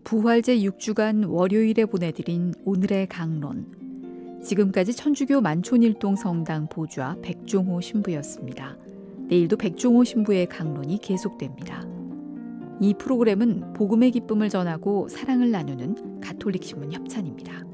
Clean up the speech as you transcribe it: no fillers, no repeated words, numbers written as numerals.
부활제 6주간 월요일에 보내드린 오늘의 강론. 지금까지 천주교 만촌일동 성당 보좌 백종호 신부였습니다. 내일도 백종호 신부의 강론이 계속됩니다. 이 프로그램은 복음의 기쁨을 전하고 사랑을 나누는 가톨릭 신문 협찬입니다.